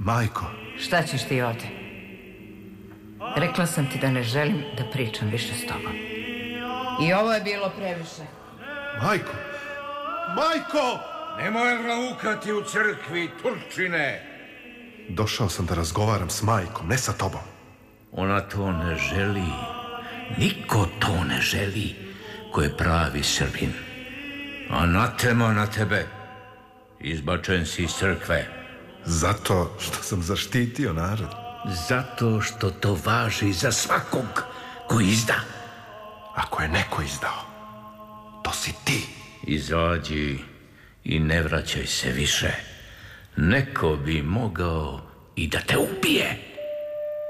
Majko. Šta ćeš ti ovdje? Rekla sam ti da ne želim da pričam više s tobom. I ovo je bilo previše. Majko! Majko! Nemoj raukati u crkvi, Turčine! Došao sam da razgovaram s majkom, ne sa tobom. Ona to ne želi. Niko to ne želi, ko je pravi Srbin. Anatema na tebe. Izbačen si iz crkve. Zato što sam zaštitio narod. Zato što to važi za svakog ko izda. Ako je neko izdao, to si ti. Izađi i ne vraćaj se više. Neko bi mogao i da te ubije.